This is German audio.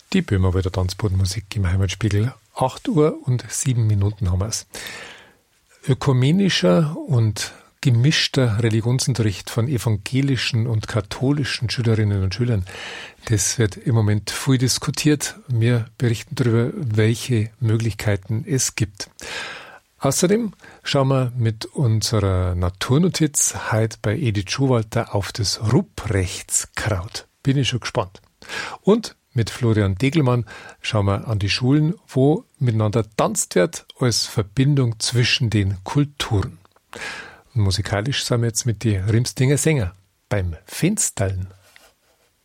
Die Böhmerwälder Tanzbodenmusik im Heimatspiegel. 8 Uhr und 7 Minuten haben wir's. Ökumenischer und gemischter Religionsunterricht von evangelischen und katholischen Schülerinnen und Schülern, das wird im Moment viel diskutiert. Wir berichten darüber, welche Möglichkeiten es gibt. Außerdem schauen wir mit unserer Naturnotiz heute bei Edith Schowalter auf das Ruprechtskraut. Bin ich schon gespannt. Und mit Florian Degelmann schauen wir an die Schulen, wo miteinander tanzt wird als Verbindung zwischen den Kulturen. Und musikalisch sind wir jetzt mit den Rimstinger Sänger beim Fensterln.